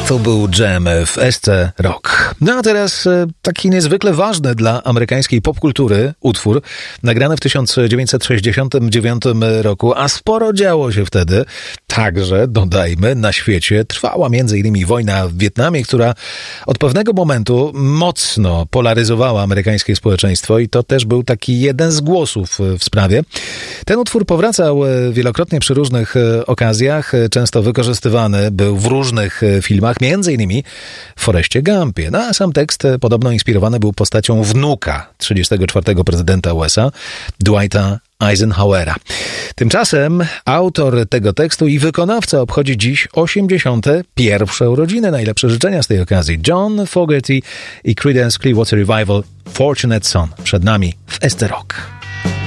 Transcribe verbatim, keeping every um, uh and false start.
To był Jam w S C Rock. No a teraz taki niezwykle ważny dla amerykańskiej popkultury utwór, nagrany w tysiąc dziewięćset sześćdziesiątym dziewiątym roku, a sporo działo się wtedy. Także, dodajmy, na świecie trwała między innymi wojna w Wietnamie, która od pewnego momentu mocno polaryzowała amerykańskie społeczeństwo i to też był taki jeden z głosów w sprawie. Ten utwór powracał wielokrotnie przy różnych okazjach, często wykorzystywany był w różnych filmach, między innymi w Forrestie Gumpie. No a sam tekst podobno inspirowany był postacią wnuka trzydziestego czwartego prezydenta U S A, Dwighta Eisenhowera. Tymczasem autor tego tekstu i wykonawca obchodzi dziś osiemdziesiąte pierwsze urodziny. Najlepsze życzenia z tej okazji. John Fogerty i Creedence Clearwater Revival Fortunate Son przed nami w S C Rock.